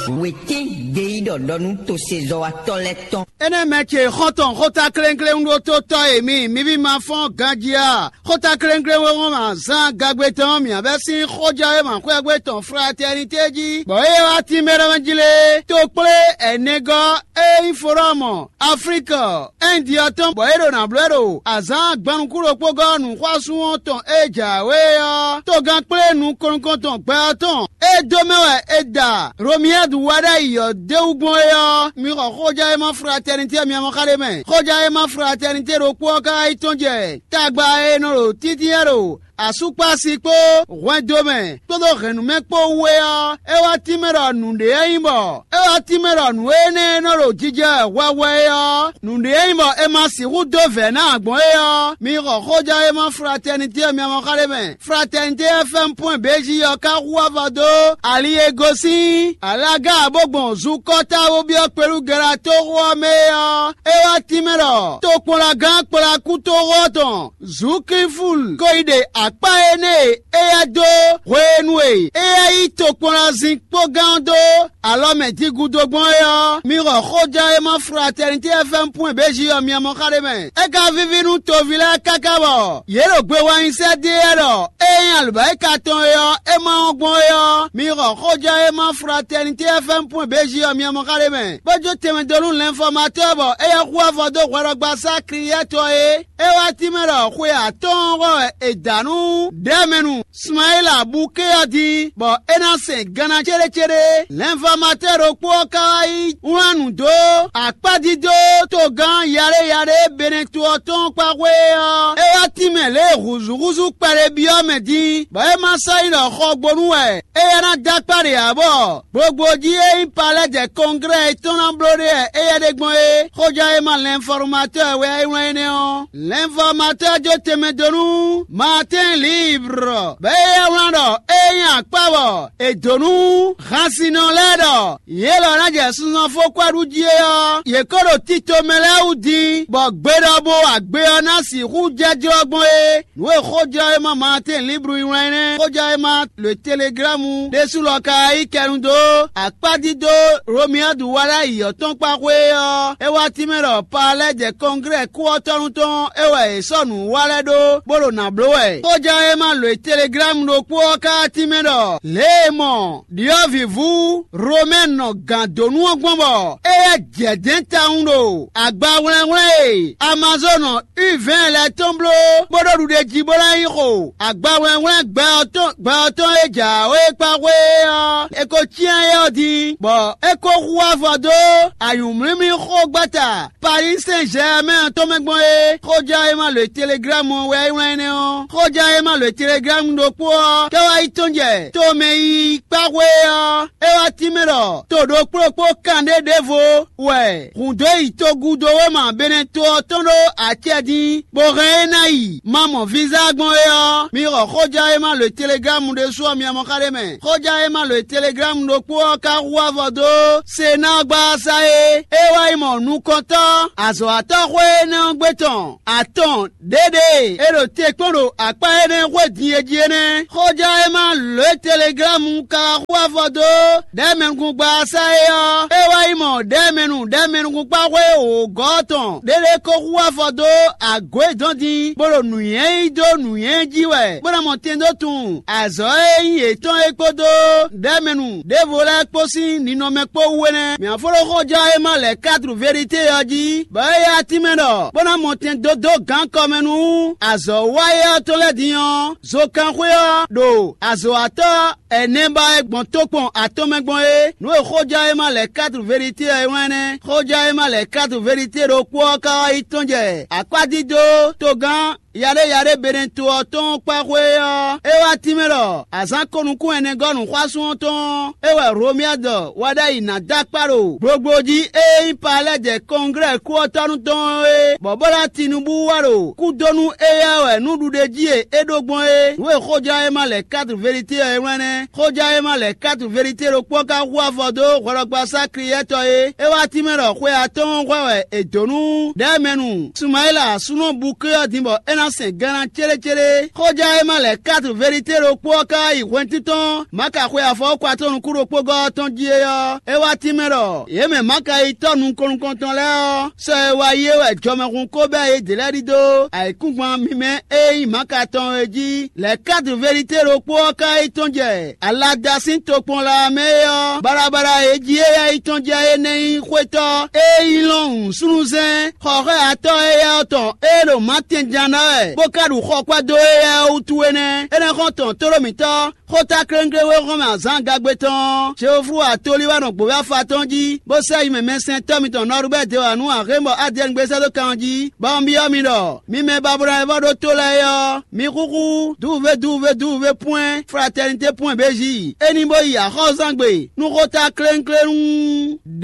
Wetin dey dɔdɔnu to sezɔ wa tɔlɛ tɔn. Ene meche khoton khota krenkle ndo to to emi mi bi ma fon ganjia khota krenkle wo ma zan gagbeton mi abesi khoja e ma ko agbeton fraternité ji bo e wa ti mera manjile to ple enego e forum Africa India ton bo e do na blero azan gbanu kuro pogo nu kwasun ton eja we yo to gan ple nu konkon ton gba ton e do mewe e da romiad wada yo de ugbon yo mi khoja e ma fraternité mi amokale me khoja e ma fraternité ro poka itonje tagba e no titi ero asupa sipo wendome todo renu mekpo wea ewa timero nunde imbo ewa timero nuene no ro jije wawe nunde imbo e ma siru do vena agbon mi khoja e ma fraternité mi amokale me fraternité fm.bg yo ka ruavado ali egosi alaga abogbon zukota obi opelu gera to ro me ewa timero to pola gan pola kuto roton zuki full koide akpa ene eya do wenwe eya ito pona zinkpo gando alome digudo gbon yo mi ro khoja e ma fraternité fm.bg yo mi amokale me e ka vivinu to vila kakabo yero gbe wa inse de ero eyan albaika ton yo e ma ogbon yo mi ro khoja e ma fraternité fm.bg yo mi amokale me bojo teme dolu l'informateur bo eya kwa vodo kwero gba sakriye to e wa timero kwe aton ro e danu demenu Smaila Boukéadi bo enase gana chere l'informateur okpo kai wanu do akpadi do to gan yare benetu oton pawe e atimele ruzu pare biomedi bo e masai lo khogbonu e na dakpare abo gbogbo ji e palais de congrès ton amblore e de gbon e khoja e ma l'informateur we ene on l'informateur jo temedonu matin libre beya wando eyan pabo edonu khasino ledo yelo na je suno fo kwadu die yo ye koro tito meleudi bo gbedo bo agbe ona si ru jeje ogbon e we khoja e ma matin libre ene khoja e ma le telegramme de suloka ikerundo akpadido romiadu wala iyoton pawe yo e wa timero palais de congrès ku otorun ton e we sonu waledo bolo na blowe khoja e ma le telegramme no poka timero lemo dio vivu romeno gandonu ogbonbo e jeden taundo agba wenwe amazon u20 le tomblo bodo rude jibola iro agba wenwe gba oton eja we pawe eko tien yo di bo eko roi vodo ayumrimi khogbata Paris Saint-Germain to megbon e khoja e ma le telegramme we wene o khoja e ma le telegramme do po kawa itonje to mei pawe ewa timero to do propo kande devo we kundo itogudo we ma beneto tondo atiadi borenai mamo visa gbon e mi ro khoja e ma le telegramme de so mi amokale me khoja e ma le telegramme do po ka roi vodo senagba sae ewa imo nu konta azo atokwe na gbeton aton dede ero tekpondo apa ene wedie khoja e ma le telegramme ka roi vodo demen gun gba sae ewa imo demenu gun pa we o goton dede ko roi vodo agwe dondi bolo nuyen ido nuyen jiwe bona montendo tun azo eton ekpodo demenu devola ekposi nino mekpo wene mi aforo khoja e ma le quatre vérités oji ba ya timeno bona montendo do gan komenu azo waya to le dion zo kan khoya do azo ata enemba egbon topon atomegbon e no khoja e ma le quatre vérités e wene khoja e ma le quatre vérités ro po ka itonje akpadido to gan yare berentu oton pawe ewa timero azan konukun ene gonu kwasun ton ewa romiado wada ina dakparo gbogboji palais de congrès ku otorun ton bobola Tinubu waro ku donu eyawe nudude jie edogbon we khoja e ma le quatre vérités e wene khoja e ma le quatre vérités ro poka wa vodo gorogba sakrieto ewa timero kwe aton wewe edonu demenu Smaila suno buke odimbo ena c'est gagnant tchere. Koja ema les 4 vérités au poka iwentiton. Maka kwe afo kwa ton kuro pogo ton dieyo. Ewa timero. Yeme maka iton nun konton leo. Se wa yewe jomerun kobe e de la rido. Ay kungwan mime e maka ton eji. Les 4 vérités au poka itonje. Ala dasin topon la meyo. Barabara eji e itonje e nei kweto. E ilon sunuzen. Kore ato e oton. E lo matin jana e. Bokaru kwa do e utuene. Ene konton toromito. Kota krengre we roma zanga gbeton. Cheofru atoli wa nokbo ya fatonji. Bosa ime mensen tomiton norbe de anu a rembo adien gbesa do kanji. Bambi amino. Mi me babura eva do toleyo. Mi kuku. Douve point. Fraternité point BJ. Eni boyi a rozangbe. Nou kota krengre